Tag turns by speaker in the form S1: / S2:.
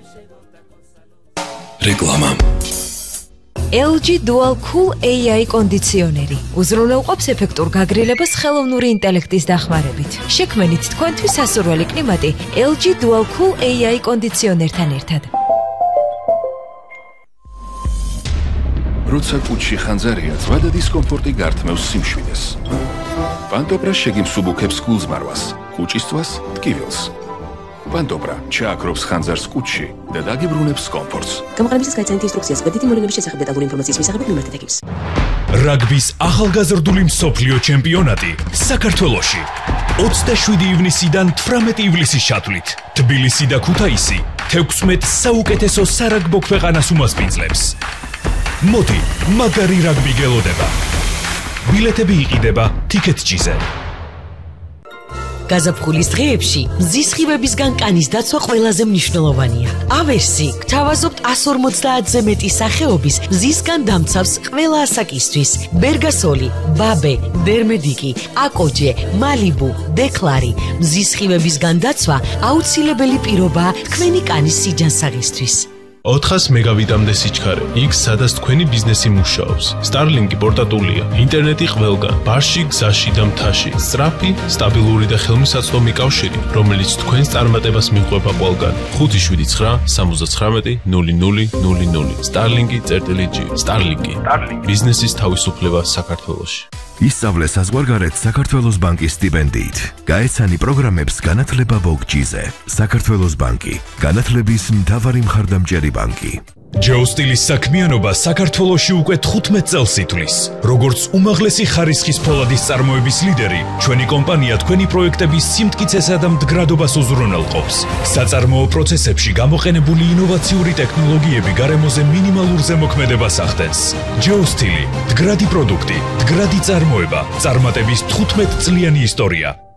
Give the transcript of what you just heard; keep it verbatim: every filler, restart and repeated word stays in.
S1: რეკლამა
S2: ელ ჯი Dual Cool ეი აი კონდიციონერი უზრუნველყოფს ეფექტურ გაგრილებას ხელოვნური ინტელექტის დახმარებით. შექმნით თქვენთვის სასურველი კლიმატი ელ ჯი Dual Cool ეი აი კონდიციონერთან ერთად.
S1: როცა კუჩში ხანძარია, ძვა და დისკომფორტი გართმევს სიმშვიდეს. პანტობრა შეგიმსუბუქებს გულზმარვას, კუჭისწვას ტკივილს. პანტობრა ჩააქრობს ხანძარს კუჩში და დაგიბრუნებს კომფორტს.
S3: გამოყენებისას გაიცანით ინსტრუქციას ბედითი მოვლენების შესახებ დეტალური ინფორმაციის მისაღებად მიმართეთ ეკიპს.
S4: რაგბის ახალგაზრდული მსოფლიო ჩემპიონატი საქართველოში ოცდაშვიდი ივნისიდან თვრამეტი ივლისის ჩათვლით თბილისი და ქუთაისი თექვსმეტ საუკეთესო სარაგბო ქვეყანას უმასპინძლებს. მოდი, მაგარი რაგბი გელოდება. ბილეთები იყიდება TicketJet-ზე.
S5: გაზაფხულის დღეებში მზის სხივებისგან კანის დაცვა ყველაზე მნიშვნელოვანია. ავერსი გთავაზობთ εκατს ორმოცდაათზე მეტი სახეობის მზისგან დამცავს ყველა ასაკისთვის. ბერგასოლი, ბაბე, დერმედიკი, აკოჯე, მალიბუ, დეკლარი. მზის სხივებისგან დაცვა აუცილებელი პირობაა თქვენი კანის სიჯანსაღისთვის.
S6: ოთხას მეგავიტამდე სიჩქარე, იქ სადაც თქვენი ბიზნესი მუშაობს. Starlink პორტატულია, ინტერნეტი ყველგან, ბარში, გზაში და მთაში. სწრაფი, სტაბილური და ხელმისაწვდომი კავშირი, რომელიც თქვენს წარმატებას მიყვება ყველგან. ხუთი შვიდი ცხრა სამოცდათხრამეტი ნული ნული ნული ნული. Starlink.G. Starlink. ბიზნესის თავისუფლება საქართველოში.
S7: ისწავლე საზღვარგარეთ საქართველოს ბანკის სტიპენდიით. გაეცანი პროგრამებს განათლება ბოგჯიზე. საქართველოს ბანკი, განათლების მთავარი მხარდამჭერი ბანკი.
S4: ჯოუსტილის საქმიანობა საქართველოში უკვე თხუთმეტ წელს ითვლის. როგორც უმაღლესი ხარისხის ფოლადის წარმოების ლიდერი, ჩვენი კომპანია თქვენი პროექტების სიმტკიცესა და მდგრადობას უზრუნველყოფს. საწარმოო პროცესებში გამოყენებული ინოვაციური ტექნოლოგიები გარემოზე მინიმალურ ზემოქმედებას ახდენს. ჯოუსტილი, მდგრადი პროდუქტი, მდგრადი წარმოება, წარმატების თხუთმეტ წლიანი ისტორია.